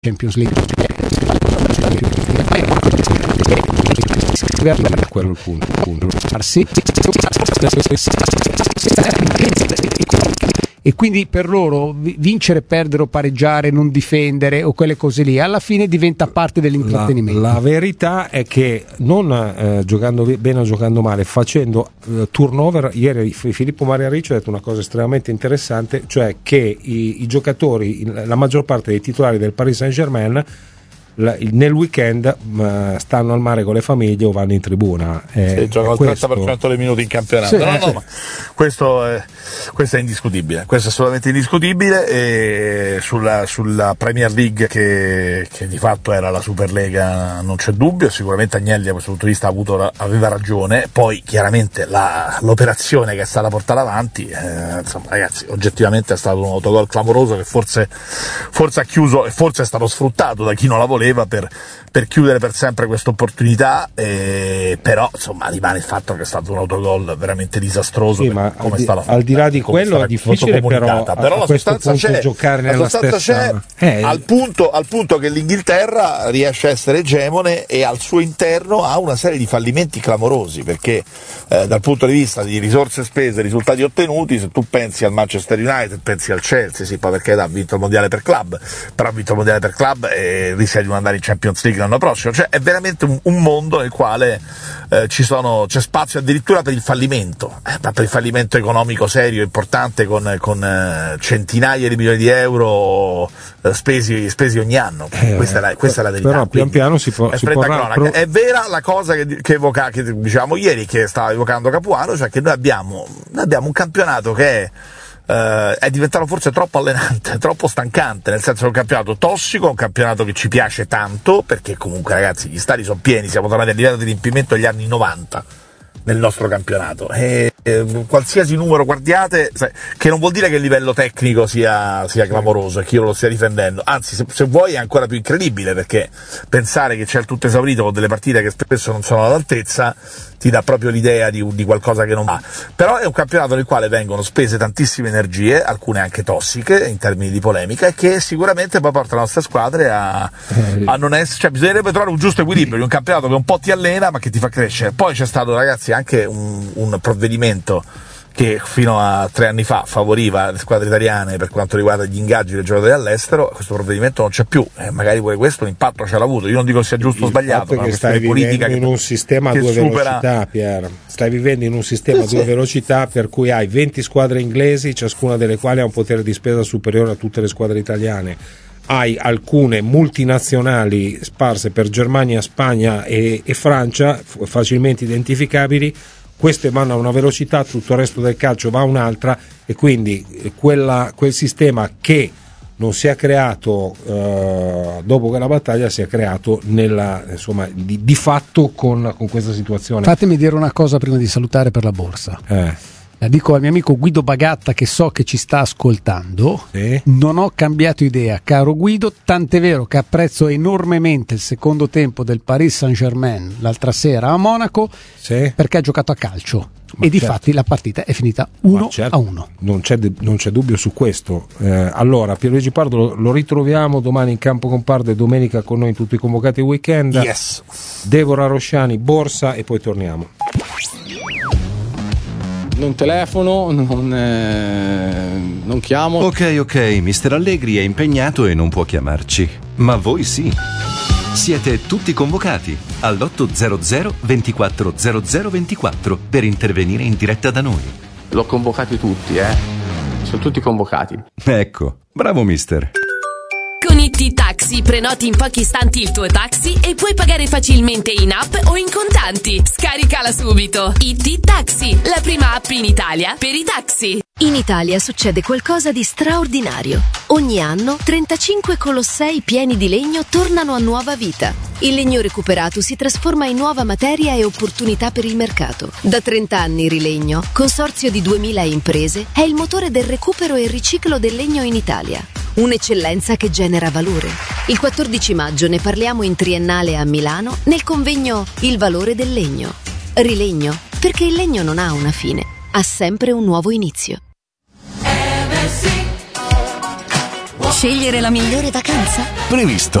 Champions League. Quello è il punto. E quindi per loro vincere, perdere o pareggiare, non difendere o quelle cose lì, alla fine diventa parte dell'intrattenimento. La verità è che non giocando bene o giocando male, facendo turnover. Ieri Filippo Maria Ricci ha detto una cosa estremamente interessante, cioè che i giocatori, la maggior parte dei titolari del Paris Saint-Germain nel weekend stanno al mare con le famiglie o vanno in tribuna. Giocano il 30% dei minuti in campionato. Sì, ma questo è indiscutibile, questo è assolutamente indiscutibile. E sulla Premier League che di fatto era la Superlega non c'è dubbio, sicuramente Agnelli da questo punto di vista aveva ragione. Poi chiaramente l'operazione che è stata portata avanti, insomma ragazzi, oggettivamente è stato un autogol clamoroso che forse ha chiuso e forse è stato sfruttato da chi non la voleva per chiudere per sempre questa opportunità, però insomma rimane il fatto che è stato un autogol veramente disastroso. Sì, ma al di là di quello è difficile però la sostanza c'è, giocare nella stessa al punto che l'Inghilterra riesce a essere egemone e al suo interno ha una serie di fallimenti clamorosi, perché dal punto di vista di risorse spese, risultati ottenuti, se tu pensi al Manchester United, pensi al Chelsea, sì, poi perché ha vinto il mondiale per club, però ha vinto il mondiale per club e rischia di non andare in Champions League l'anno prossimo. Cioè è veramente un mondo nel quale c'è spazio addirittura per il fallimento, per il fallimento economico serio, importante, con centinaia di milioni di euro spesi ogni anno. Questa è la verità. Però pian piano si porrà. È vera la cosa che dicevamo ieri, che stava evocando Capuano, cioè che noi abbiamo un campionato che è diventato forse troppo allenante, troppo stancante, nel senso che è un campionato tossico, un campionato che ci piace tanto, perché comunque ragazzi gli stadi sono pieni, siamo tornati a livello di riempimento degli anni 90 nel nostro campionato, e qualsiasi numero guardiate, che non vuol dire che il livello tecnico sia clamoroso e che io lo stia difendendo, anzi se vuoi è ancora più incredibile, perché pensare che c'è il tutto esaurito con delle partite che spesso non sono all'altezza ti dà proprio l'idea di qualcosa che non va. Però è un campionato nel quale vengono spese tantissime energie, alcune anche tossiche in termini di polemica, e che sicuramente poi porta le nostre squadre a non essere, cioè bisognerebbe trovare un giusto equilibrio di un campionato che un po' ti allena ma che ti fa crescere. Poi c'è stato, ragazzi, anche un provvedimento che fino a 3 anni fa favoriva le squadre italiane per quanto riguarda gli ingaggi dei giocatori all'estero. Questo provvedimento non c'è più, magari pure questo l'impatto ce l'ha avuto. Io non dico sia giusto o sbagliato, ma che stai vivendo in un sistema a due velocità, Pier. Stai vivendo in un sistema a due velocità, per cui hai 20 squadre inglesi, ciascuna delle quali ha un potere di spesa superiore a tutte le squadre italiane. Hai alcune multinazionali sparse per Germania, Spagna e Francia, facilmente identificabili. Queste vanno a una velocità, tutto il resto del calcio va a un'altra, e quindi quel sistema che non si è creato dopo quella battaglia si è creato di fatto con questa situazione. Fatemi dire una cosa prima di salutare per la borsa. La dico al mio amico Guido Bagatta, che so che ci sta ascoltando. Sì. Non ho cambiato idea, caro Guido, tant'è vero che apprezzo enormemente il secondo tempo del Paris Saint-Germain l'altra sera a Monaco, sì, perché ha giocato a calcio. Ma e difatti la partita è finita 1-1. Non c'è dubbio su questo. Allora, Pierluigi Pardo lo ritroviamo domani in campo con Pardo e domenica con noi in tutti i convocati weekend. Yes. Deborah Rosciani, borsa, e poi torniamo. Non telefono, non chiamo. Ok, Mister Allegri è impegnato e non può chiamarci. Ma voi sì. Siete tutti convocati all'800 24 00 24 per intervenire in diretta da noi. L'ho convocati tutti, sono tutti convocati. Ecco, bravo mister. Con IT Taxi prenoti in pochi istanti il tuo taxi e puoi pagare facilmente in app o in contanti. Scaricala subito. IT Taxi, la prima app in Italia per i taxi. In Italia succede qualcosa di straordinario. Ogni anno 35 colossei pieni di legno tornano a nuova vita. Il legno recuperato si trasforma in nuova materia e opportunità per il mercato. Da 30 anni Rilegno, consorzio di 2000 imprese, è il motore del recupero e riciclo del legno in Italia. Un'eccellenza che genera valore. Il 14 maggio ne parliamo in triennale a Milano nel convegno Il valore del legno. Rilegno, perché il legno non ha una fine, ha sempre un nuovo inizio. Scegliere la migliore vacanza? Previsto.